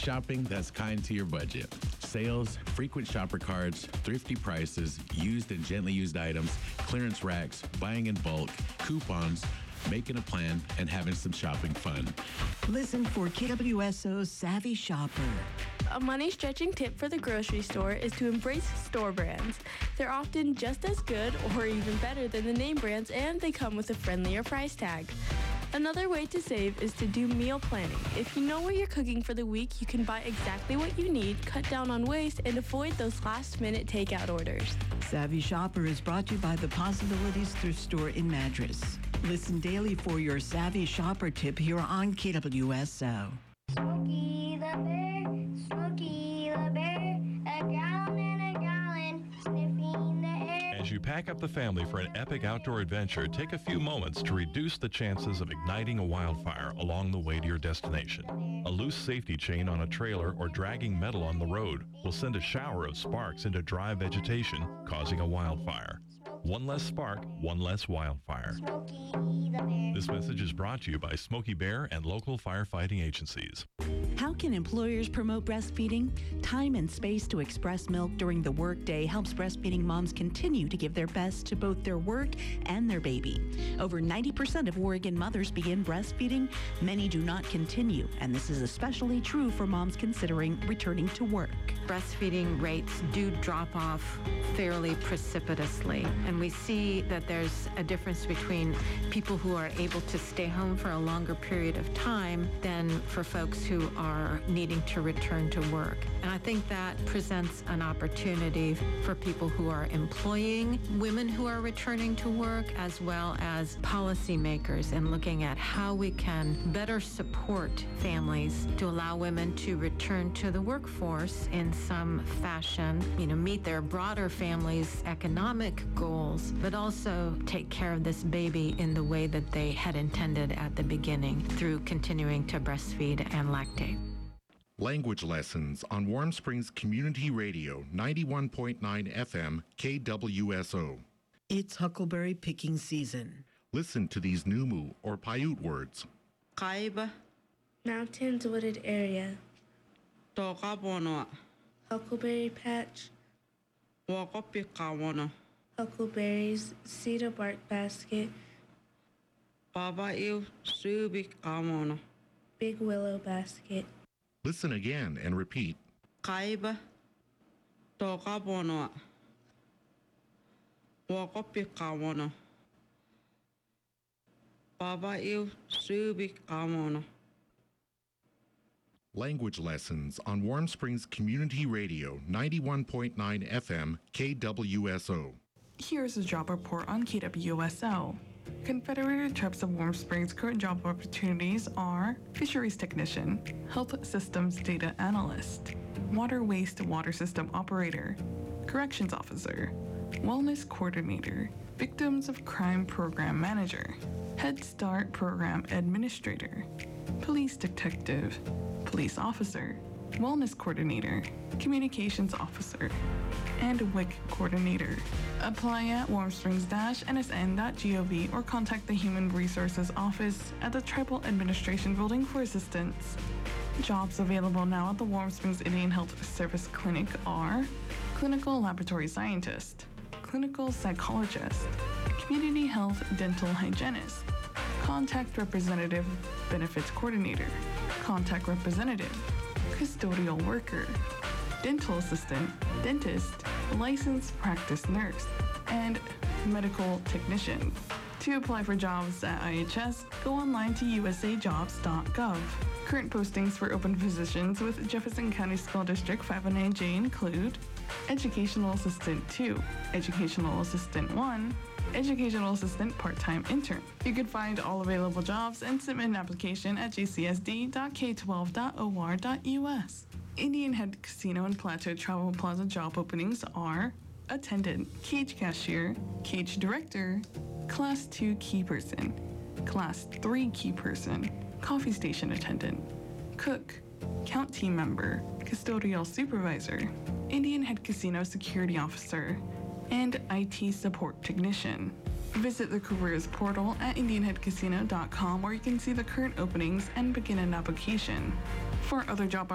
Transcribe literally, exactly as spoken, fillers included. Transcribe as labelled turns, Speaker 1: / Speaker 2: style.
Speaker 1: Shopping that's kind to your budget. Sales, frequent shopper cards, thrifty prices, used and gently used items, clearance racks, buying in bulk, coupons, making a plan, and having some shopping fun.
Speaker 2: Listen for K W S O's Savvy Shopper.
Speaker 3: A money-stretching tip for the grocery store is to embrace store brands. They're often just as good or even better than the name brands, and they come with a friendlier price tag. Another way to save is to do meal planning. If you know what you're cooking for the week, you can buy exactly what you need, cut down on waste, and avoid those last-minute takeout orders.
Speaker 2: Savvy Shopper is brought to you by the Possibilities Thrift Store in Madras. Listen daily for your Savvy Shopper tip here on K W S O.
Speaker 4: Smokey the Bear, Smokey the Bear, a gallon and a gallon, sniffing the air.
Speaker 5: As you pack up the family for an epic outdoor adventure, take a few moments to reduce the chances of igniting a wildfire along the way to your destination. A loose safety chain on a trailer or dragging metal on the road will send a shower of sparks into dry vegetation, causing a wildfire. One less spark, one less wildfire.
Speaker 4: Smokey the Bear.
Speaker 5: This message is brought to you by Smokey Bear and local firefighting agencies.
Speaker 6: How can employers promote breastfeeding? Time and space to express milk during the workday helps breastfeeding moms continue to give their best to both their work and their baby. Over ninety percent of Oregon mothers begin breastfeeding. Many do not continue, and this is especially true for moms considering returning to work.
Speaker 7: Breastfeeding rates do drop off fairly precipitously, and we see that there's a difference between people who are able to stay home for a longer period of time than for folks who are needing to return to work. And I think that presents an opportunity for people who are employing women who are returning to work, as well as policymakers, in looking at how we can better support families to allow women to return to the workforce in some fashion, you know, meet their broader family's economic goals, but also take care of this baby in the way that they had intended at the beginning through continuing to breastfeed and lactate.
Speaker 8: Language lessons on Warm Springs Community Radio, ninety-one point nine F M, K W S O.
Speaker 2: It's huckleberry picking season.
Speaker 8: Listen to these Numu or Paiute words.
Speaker 9: Kaiba,
Speaker 3: Mountains, wooded area.
Speaker 9: Tokapono,
Speaker 3: Huckleberry patch.
Speaker 9: Wakopikawono,
Speaker 3: Huckleberries, cedar bark basket.
Speaker 9: Baba iu subikawono,
Speaker 3: Big willow basket.
Speaker 8: Listen again and repeat.
Speaker 9: Kaiba, Tokapono, Wakopikawono, Baba iu subikawono.
Speaker 8: Language lessons on Warm Springs Community Radio, ninety-one point nine F M, K W S O.
Speaker 10: Here's a job report on K W S O. Confederated Tribes of Warm Springs' current job opportunities are Fisheries Technician, Health Systems Data Analyst, Water Waste Water System Operator, Corrections Officer, Wellness Coordinator, Victims of Crime Program Manager, Head Start Program Administrator, Police Detective, Police Officer, Wellness Coordinator, Communications Officer, and W I C Coordinator. Apply at warm springs dash n s n dot gov or contact the Human Resources Office at the Tribal Administration Building for assistance. Jobs available now at the Warm Springs Indian Health Service Clinic are Clinical Laboratory Scientist, Clinical Psychologist, Community Health Dental Hygienist, Contact Representative Benefits Coordinator, Contact Representative, Custodial Worker, Dental Assistant, Dentist, Licensed Practice Nurse, and Medical Technician. To apply for jobs at I H S, go online to u s a jobs dot gov. Current postings for open positions with Jefferson County School District five oh nine J include Educational Assistant two, Educational Assistant one, Educational Assistant Part-Time Intern. You can find all available jobs and submit an application at j c s d dot k twelve dot o r dot u s. Indian Head Casino and Plateau Travel Plaza job openings are Attendant, Cage Cashier, Cage Director, Class two Key Person, Class three Key Person, Coffee Station Attendant, Cook, Count Team Member, Custodial Supervisor, Indian Head Casino Security Officer, and I T Support Technician. Visit the careers portal at indian head casino dot com where you can see the current openings and begin an application. For other job